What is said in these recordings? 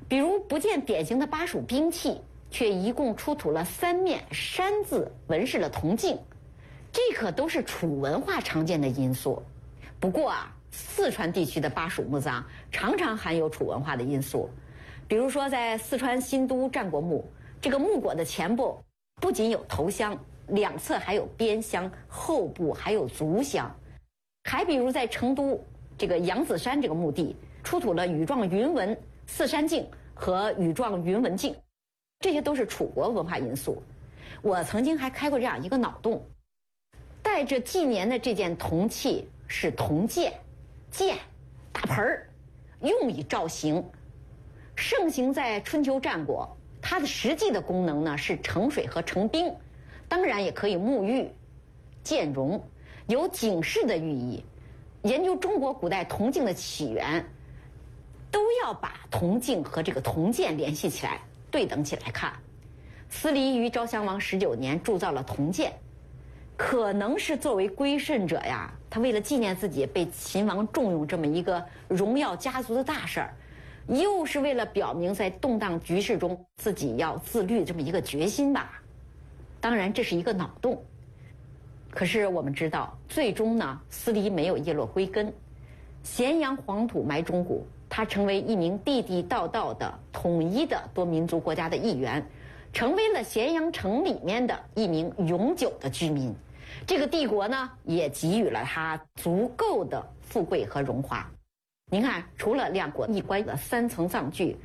比如不见典型的巴蜀兵器，却一共出土了3面山字纹饰的铜镜，这可都是楚文化常见的因素。不过四川地区的巴蜀墓葬常常含有楚文化的因素，比如说在四川新都战国墓，这个墓椁的前部不仅有头箱，两侧还有边箱，后部还有足箱。还比如在成都这个扬子山这个墓地，出土了羽状云纹四山镜和羽状云纹镜，这些都是楚国文化因素。我曾经还开过这样一个脑洞，带着纪年的这件铜器是铜剑、剑、大盆儿，用以造型，盛行在春秋战国。它的实际的功能呢是盛水和盛冰，当然也可以沐浴、见容，有警示的寓意。研究中国古代铜镜的起源，都要把铜镜和这个铜剑联系起来，对等起来看。司离于昭襄王19年铸造了铜剑，可能是作为归顺者呀，他为了纪念自己被秦王重用这么一个荣耀家族的大事儿，又是为了表明在动荡局势中自己要自律这么一个决心吧。当然这是一个脑洞，可是我们知道最终呢，司离没有叶落归根，咸阳黄土埋忠骨，他成为一名地地道道的统一的多民族国家的一员，成为了咸阳城里面的一名永久的居民。这个帝国呢也给予了他足够的富贵和荣华。您看，除了两国一关的3层葬具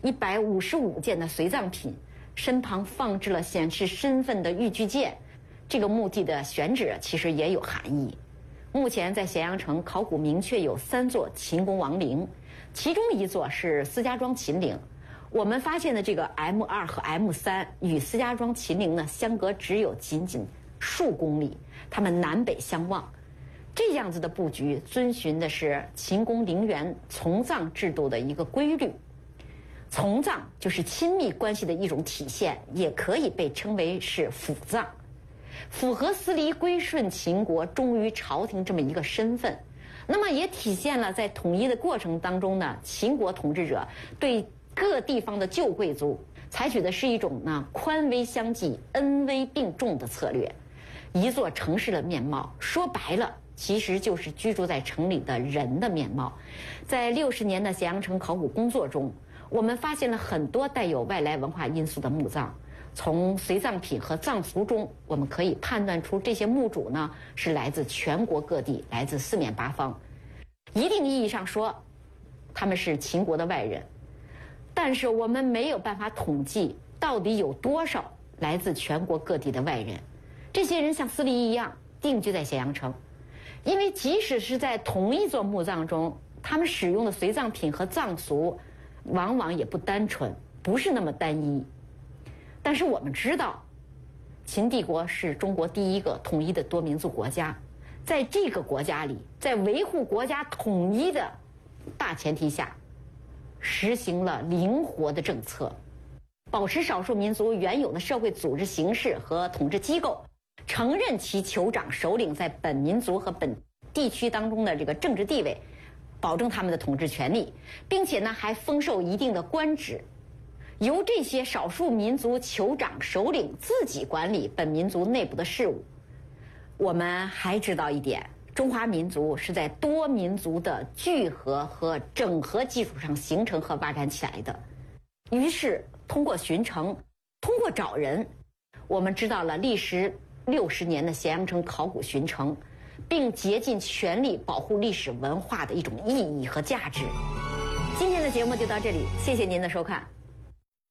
，155件的随葬品，身旁放置了显示身份的玉具件，这个墓地的选址其实也有含义。目前在咸阳城考古明确有3座秦公王陵，其中一座是司家庄秦陵。我们发现的这个 M2 和 M3 与司家庄秦陵呢相隔只有仅仅数公里，它们南北相望。这样子的布局遵循的是秦公陵园从葬制度的一个规律。从葬就是亲密关系的一种体现，也可以被称为是辅葬，符合司离归顺秦国、忠于朝廷这么一个身份。那么也体现了在统一的过程当中呢，秦国统治者对各地方的旧贵族采取的是一种呢宽威相济、恩威并重的策略。一座城市的面貌，说白了其实就是居住在城里的人的面貌。在60年的咸阳城考古工作中，我们发现了很多带有外来文化因素的墓葬。从随葬品和葬俗中，我们可以判断出这些墓主呢是来自全国各地，来自4面8方。一定意义上说，他们是秦国的外人。但是我们没有办法统计到底有多少来自全国各地的外人。这些人像司离一样定居在咸阳城，因为即使是在同一座墓葬中，他们使用的随葬品和葬俗往往也不单纯，不是那么单一。但是我们知道，秦帝国是中国第一个统一的多民族国家，在这个国家里，在维护国家统一的大前提下，实行了灵活的政策，保持少数民族原有的社会组织形式和统治机构，承认其酋长首领在本民族和本地区当中的这个政治地位，保证他们的统治权利，并且呢还封授一定的官职，由这些少数民族酋长首领自己管理本民族内部的事务。我们还知道一点，中华民族是在多民族的聚合和整合基础上形成和发展起来的。于是通过巡城，通过找人，我们知道了历时60年的咸阳城考古巡城，并竭尽全力保护历史文化的一种意义和价值。今天的节目就到这里，谢谢您的收看。